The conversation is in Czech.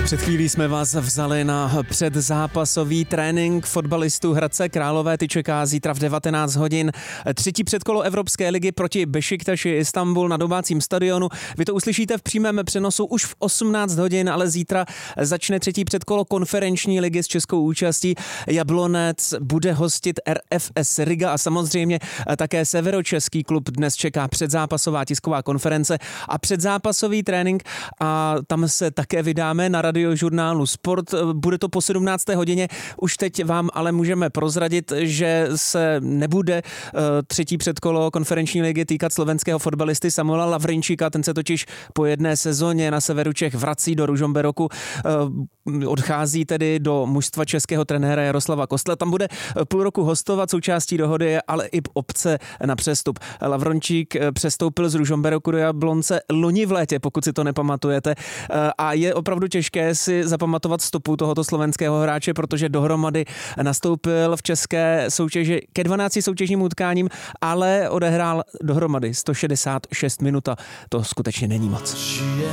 Před chvílí jsme vás vzali na předzápasový trénink fotbalistů Hradce Králové. Ty čeká zítra v 19 hodin třetí předkolo Evropské ligy proti Bešiktaši Istanbul na domácím stadionu. Vy to uslyšíte v přímém přenosu už v 18 hodin, ale zítra začne třetí předkolo konferenční ligy s českou účastí. Jablonec bude hostit RFS Riga a samozřejmě také severočeský klub dnes čeká předzápasová tisková konference a předzápasový trénink a tam se také vydáme na radiožurnálu Sport. Bude to po 17. hodině. Už teď vám ale můžeme prozradit, že se nebude třetí předkolo konferenční ligy týkat slovenského fotbalisty Samuela Lavrinčíka. Ten se totiž po jedné sezóně na severu Čech vrací do Ružomberoku. Odchází tedy do mužstva českého trenéra Jaroslava Kostle. Tam bude půl roku hostovat, součástí dohody je ale i opce na přestup. Lavrončík přestoupil z Ružomberoku do Jablonce loni v létě, pokud si to nepamatujete. A je opravdu těžké si zapamatovat stopu tohoto slovenského hráče, protože dohromady nastoupil v české soutěži ke 12 soutěžním utkáním, ale odehrál dohromady 166 minut a to skutečně není moc.